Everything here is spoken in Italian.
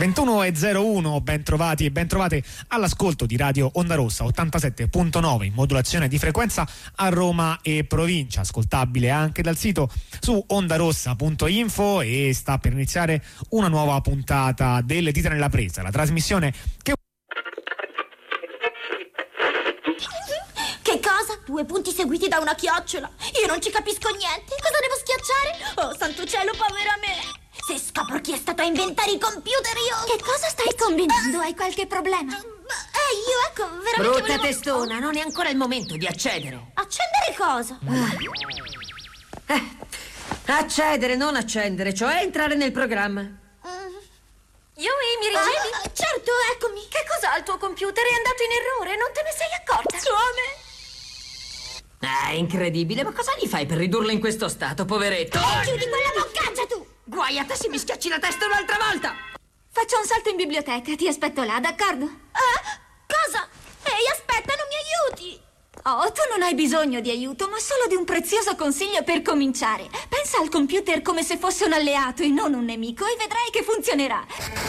21:01, ben trovati e ben trovate all'ascolto di Radio Onda Rossa 87.9 in modulazione di frequenza a Roma e provincia, ascoltabile anche dal sito su ondarossa.info, e sta per iniziare una nuova puntata delle Dita nella Presa, la trasmissione che... Che cosa? 2 punti seguiti da una chiocciola? Io non ci capisco niente. Cosa devo schiacciare? Oh, santo cielo, povera me! Se scopro chi è stato a inventare i computer, io... Che cosa stai combinando? Hai qualche problema? Io, ecco, veramente brutta testona, non è ancora il momento di accedere. Accendere cosa? Accedere, non accendere, cioè entrare nel programma. Yui, mi ricevi? Certo, eccomi. Che cos'ha il tuo computer? È andato in errore, non te ne sei accorta? Suome. È incredibile, ma cosa gli fai per ridurlo in questo stato, poveretto? Chiudi quella boccaccia, tu! Guai a te se mi schiacci la testa un'altra volta! Faccio un salto in biblioteca, ti aspetto là, d'accordo? Cosa? Ehi, aspetta, non mi aiuti! Oh, tu non hai bisogno di aiuto, ma solo di un prezioso consiglio per cominciare. Pensa al computer come se fosse un alleato e non un nemico e vedrai che funzionerà.